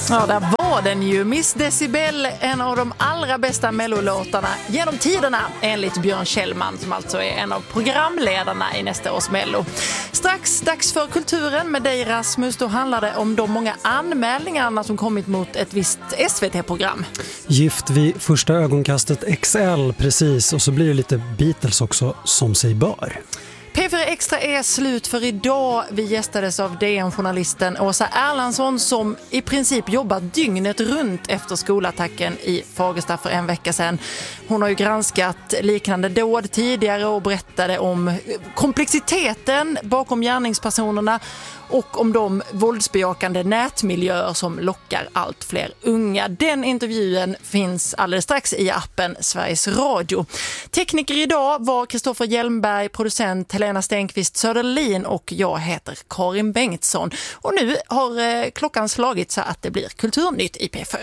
Ja, där var den ju. Miss Decibel, en av de allra bästa mellolåtarna genom tiderna, enligt Björn Kjellman, som alltså är en av programledarna i nästa års Mello. Strax dags för kulturen med dig, Rasmus. Då handlar det om de många anmälningarna som kommit mot ett visst SVT-program. Gift vid första ögonkastet XL, precis. Och så blir det lite Beatles också, som sig bör. P4 Extra är slut för idag. Vi gästades av DN-journalisten Åsa Erlandsson som i princip jobbat dygnet runt efter skolattacken i Fagersta för en vecka sedan. Hon har ju granskat liknande dåd tidigare och berättade om komplexiteten bakom gärningspersonerna och om de våldsbejakande nätmiljöer som lockar allt fler unga. Den intervjun finns alldeles strax i appen Sveriges Radio. Tekniker idag var Kristoffer Hjelmberg, producent Helena Stenqvist Söderlin och jag heter Karin Bengtsson. Och nu har klockan slagit så att det blir Kulturnytt i P4.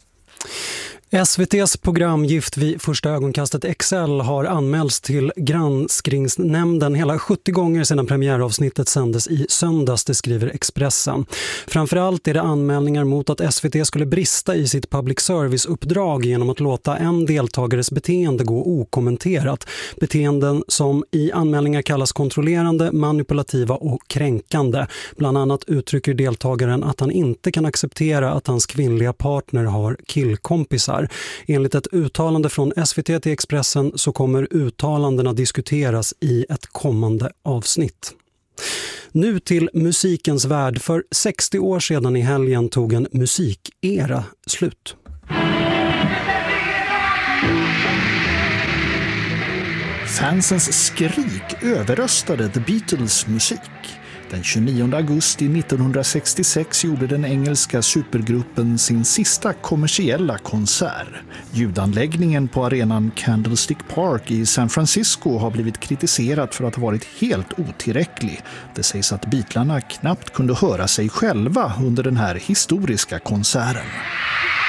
SVT:s program Gift vid första ögonkastet XL har anmälts till granskningsnämnden hela 70 gånger sedan premiäravsnittet sändes i söndags, det skriver Expressen. Framförallt är det anmälningar mot att SVT skulle brista i sitt public service-uppdrag genom att låta en deltagares beteende gå okommenterat. Beteenden som i anmälningar kallas kontrollerande, manipulativa och kränkande. Bland annat uttrycker deltagaren att han inte kan acceptera att hans kvinnliga partner har killkompisar. Enligt ett uttalande från SVT till Expressen så kommer uttalandena diskuteras i ett kommande avsnitt. Nu till musikens värld. För 60 år sedan i helgen tog en musikera slut. Fansens skrik överröstade The Beatles musik. Den 29 augusti 1966 gjorde den engelska supergruppen sin sista kommersiella konsert. Ljudanläggningen på arenan Candlestick Park i San Francisco har blivit kritiserat för att ha varit helt otillräcklig. Det sägs att Beatlarna knappt kunde höra sig själva under den här historiska konserten.